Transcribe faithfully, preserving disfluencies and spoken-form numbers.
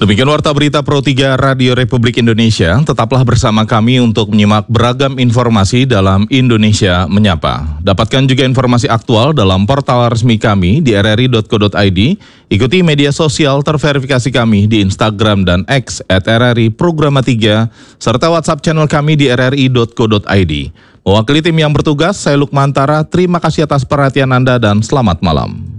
Demikian Warta Berita Pro tiga Radio Republik Indonesia. Tetaplah bersama kami untuk menyimak beragam informasi dalam Indonesia Menyapa. Dapatkan juga informasi aktual dalam portal resmi kami di r r i dot co dot i d. Ikuti media sosial terverifikasi kami di Instagram dan X at r r i programa tiga, serta WhatsApp channel kami di r r i dot co dot i d. Mewakili tim yang bertugas, saya Lukmantara. Terima kasih atas perhatian Anda dan selamat malam.